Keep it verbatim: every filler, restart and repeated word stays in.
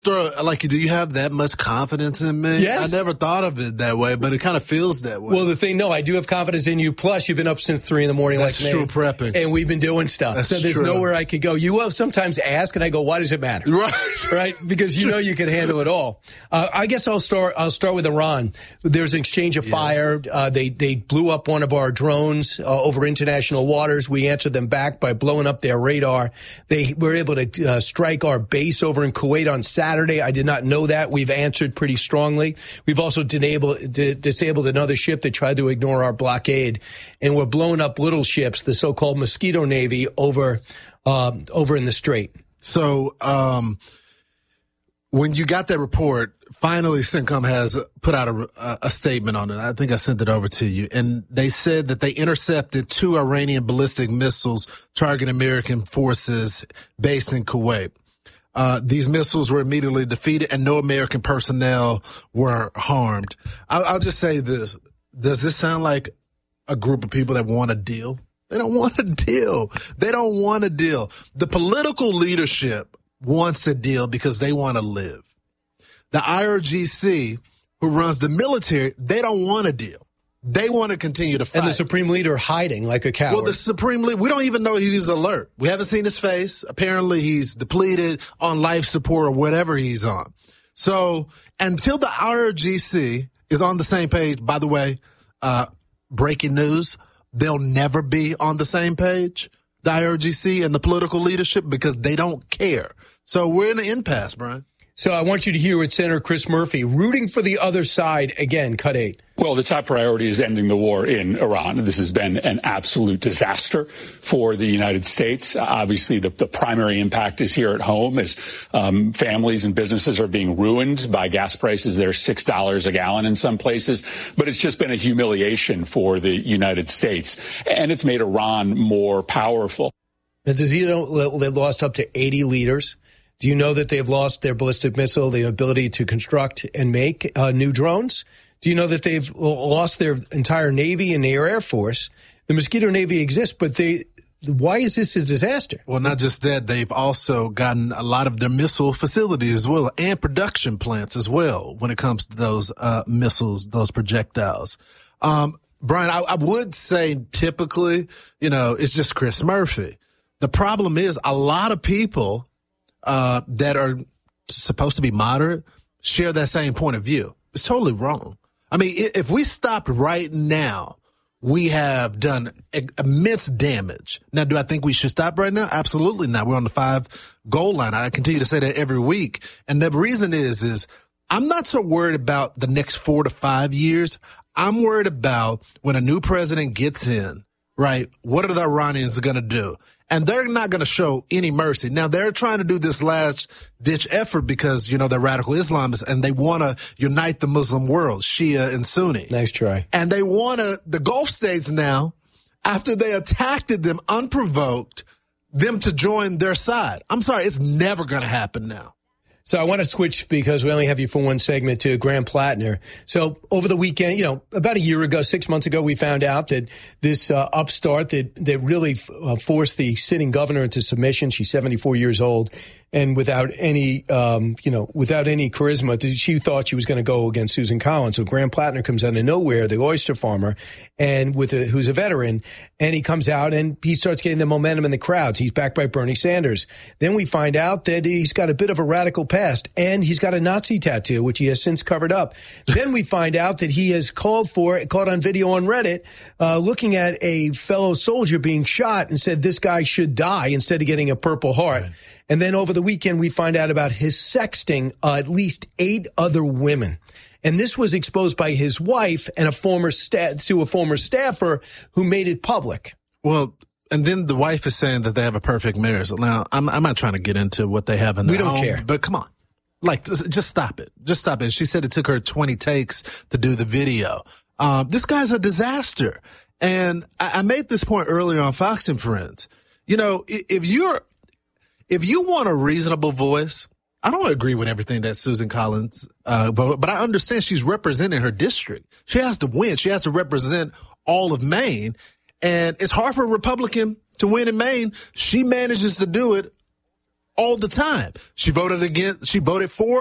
Like, do you have that much confidence in me? Yes. I never thought of it that way, but it kind of feels that way. Well, the thing, no, I do have confidence in you. Plus, you've been up since three in the morning That's like me. true prepping. And we've been doing stuff. That's so there's true. nowhere I could go. You will sometimes ask, and I go, why does it matter? Right. Right? Because you know you can handle it all. Uh, I guess I'll start I'll start with Iran. There's an exchange of yes. fire. Uh, they, they blew up one of our drones uh, over international waters. We answered them back by blowing up their radar. They were able to uh, strike our base over in Kuwait on Saturday. I did not know that. We've answered pretty strongly. We've also disabled, d- disabled another ship that tried to ignore our blockade. And we're blowing up little ships, the so-called Mosquito Navy, over uh, over in the Strait. So um, when you got that report, finally CENTCOM has put out a, a statement on it. I think I sent it over to you. And they said that they intercepted two Iranian ballistic missiles targeting American forces based in Kuwait. Uh, these missiles were immediately defeated and no American personnel were harmed. I'll, I'll just say this. Does this sound like a group of people that want a deal? They don't want a deal. They don't want a deal. The political leadership wants a deal because they want to live. The I R G C, who runs the military, they don't want a deal. They want to continue to fight. And the Supreme Leader hiding like a coward. Well, the Supreme Leader, we don't even know he's alert. We haven't seen his face. Apparently, he's depleted, on life support or whatever he's on. So until the I R G C is on the same page, by the way, uh, breaking news, they'll never be on the same page, the I R G C and the political leadership, because they don't care. So we're in an impasse, Brian. So I want you to hear what Senator Chris Murphy, rooting for the other side, again, cut eight. Well, the top priority is ending the war in Iran. This has been an absolute disaster for the United States. Uh, obviously, the, the primary impact is here at home as um, families and businesses are being ruined by gas prices. They're six dollars a gallon in some places. But it's just been a humiliation for the United States. And it's made Iran more powerful. And does he know they've lost up to eighty leaders? Do you know that they've lost their ballistic missile, the ability to construct and make uh, new drones? Do you know that they've lost their entire Navy and their Air Force? The Mosquito Navy exists, but they, why is this a disaster? Well, not just that, they've also gotten a lot of their missile facilities as well and production plants as well when it comes to those uh, missiles, those projectiles. Um, Brian, I, I would say typically, you know, it's just Chris Murphy. The problem is a lot of people Uh, that are supposed to be moderate share that same point of view. It's totally wrong. I mean, if we stopped right now, we have done immense damage. Now, do I think we should stop right now? Absolutely not. We're on the five goal line. I continue to say that every week. And the reason is, is I'm not so worried about the next four to five years. I'm worried about when a new president gets in, right? What are the Iranians going to do? And they're not going to show any mercy. Now, they're trying to do this last-ditch effort because, you know, they're radical Islamists, and they want to unite the Muslim world, Shia and Sunni. Nice try. And they want to, the Gulf states now, after they attacked them unprovoked, them to join their side. I'm sorry, it's never going to happen now. So I want to switch, because we only have you for one segment, to Graham Plattner. So over the weekend, you know, about a year ago, six months ago, we found out that this uh, upstart that, that really uh, forced the sitting governor into submission. She's seventy-four years old. And without any, um, you know, without any charisma, she thought she was going to go against Susan Collins. So Graham Plattner comes out of nowhere, the oyster farmer, and with a, who's a veteran, and he comes out and he starts getting the momentum in the crowds. He's backed by Bernie Sanders. Then we find out that he's got a bit of a radical past, and he's got a Nazi tattoo, which he has since covered up. Then we find out that he has called for, caught on video on Reddit, uh, looking at a fellow soldier being shot and said this guy should die instead of getting a Purple Heart. Right. And then over the weekend, we find out about his sexting uh, at least eight other women. And this was exposed by his wife and a former sta- to a former staffer who made it public. Well, and then the wife is saying that they have a perfect marriage. Now, I'm, I'm not trying to get into what they have in their We don't home, care. But come on. Like, just stop it. Just stop it. She said it took her twenty takes to do the video. Um, this guy's a disaster. And I, I made this point earlier on Fox and Friends. You know, if you're, If you want a reasonable voice, I don't agree with everything that Susan Collins, uh, but, but I understand she's representing her district. She has to win. She has to represent all of Maine. And it's hard for a Republican to win in Maine. She manages to do it all the time. She voted against, she voted for